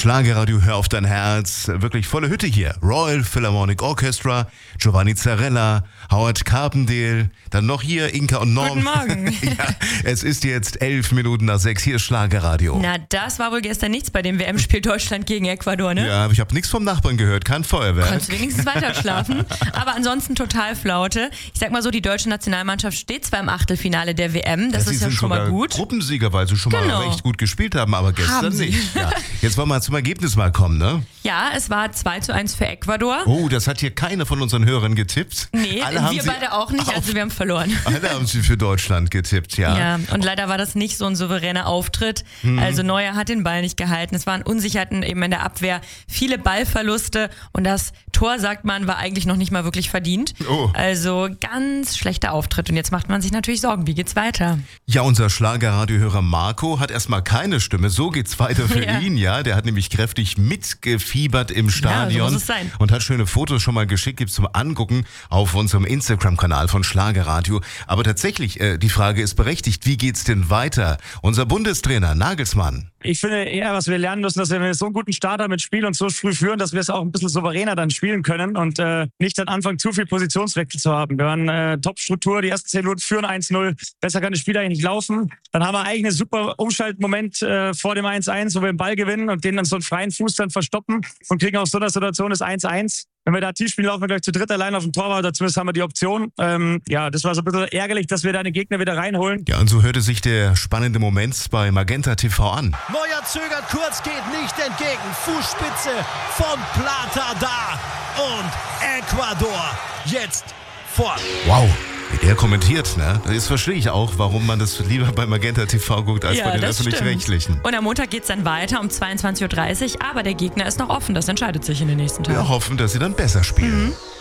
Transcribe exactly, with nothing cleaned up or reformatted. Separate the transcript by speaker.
Speaker 1: Schlagerradio, hör auf dein Herz. Wirklich volle Hütte hier. Royal Philharmonic Orchestra, Giovanni Zarella, Howard Carpendale, dann noch hier Inka und Norm.
Speaker 2: Guten Morgen.
Speaker 1: Ja, es ist jetzt elf Minuten nach sechs. Hier ist Schlagerradio.
Speaker 2: Na, das war wohl gestern nichts bei dem W M-Spiel Deutschland gegen Ecuador, ne?
Speaker 1: Ja, aber ich habe nichts vom Nachbarn gehört, kein Feuerwerk.
Speaker 2: Konntest wenigstens weiter schlafen. Aber ansonsten total Flaute. Ich sag mal so, die deutsche Nationalmannschaft steht zwar im Achtelfinale der W M, das
Speaker 1: ja,
Speaker 2: ist ja schon mal gut.
Speaker 1: Gruppensieger, weil sie schon
Speaker 2: Genau.
Speaker 1: mal recht gut gespielt haben, aber gestern
Speaker 2: Haben sie.
Speaker 1: nicht. Ja. Jetzt wollen wir zum Ergebnis mal kommen, ne?
Speaker 2: Ja, es war zwei zu eins für Ecuador.
Speaker 1: Oh, das hat hier keiner von unseren Hörern getippt.
Speaker 2: Nee,
Speaker 1: Alle haben
Speaker 2: wir
Speaker 1: sie
Speaker 2: beide auch nicht,
Speaker 1: auf,
Speaker 2: also wir haben verloren.
Speaker 1: Alle haben sie für Deutschland getippt, ja.
Speaker 2: Ja, und leider war das nicht so ein souveräner Auftritt.
Speaker 1: Mhm.
Speaker 2: Also Neuer hat den Ball nicht gehalten. Es waren Unsicherheiten eben in der Abwehr, viele Ballverluste und das Tor, sagt man, war eigentlich noch nicht mal wirklich verdient.
Speaker 1: Oh.
Speaker 2: Also ganz schlechter Auftritt und jetzt macht man sich natürlich Sorgen, wie geht's weiter?
Speaker 1: Ja, unser Schlagerradiohörer Marco hat erstmal keine Stimme, so geht's weiter für
Speaker 2: Ja.
Speaker 1: ihn, ja. Der hat nämlich kräftig mitgefiebert im Stadion
Speaker 2: Ja, so muss es sein.
Speaker 1: und hat schöne Fotos schon mal geschickt, gibt's zum Angucken auf unserem Instagram-Kanal von Schlagerradio. Aber tatsächlich, äh, die Frage ist berechtigt, wie geht's denn weiter? Unser Bundestrainer Nagelsmann.
Speaker 3: Ich finde eher, was wir lernen müssen, dass wir so einen guten Start haben mit Spiel und so früh führen, dass wir es auch ein bisschen souveräner dann spielen können und äh, nicht am Anfang zu viel Positionswechsel zu haben. Wir haben äh, Top-Struktur, die ersten zehn Minuten führen eins null. Besser kann das Spiel eigentlich nicht laufen. Dann haben wir eigentlich einen super Umschaltmoment äh, vor dem eins eins, wo wir den Ball gewinnen und den dann so einen freien Fuß dann verstoppen und kriegen aus so einer Situation das eins eins. Wenn wir da tief spielen, laufen wir gleich zu dritt allein auf dem Torwart, oder zumindest haben wir die Option. Ähm, ja, das war so ein bisschen ärgerlich, dass wir da den Gegner wieder reinholen.
Speaker 1: Ja, und so hörte sich der spannende Moment bei Magenta T V an.
Speaker 4: Neuer zögert kurz, geht nicht entgegen. Fußspitze von Plata da. Und Ecuador jetzt vor.
Speaker 1: Wow, wie der kommentiert, ne? Das verstehe ich auch, warum man das lieber bei Magenta T V guckt, als
Speaker 2: Ja,
Speaker 1: bei den
Speaker 2: das
Speaker 1: Öffentlich-Rechtlichen.
Speaker 2: Und am Montag geht's dann weiter um zweiundzwanzig Uhr dreißig, aber der Gegner ist noch offen, das entscheidet sich in den nächsten Tagen.
Speaker 1: Wir hoffen, dass sie dann besser spielen.
Speaker 2: Mhm.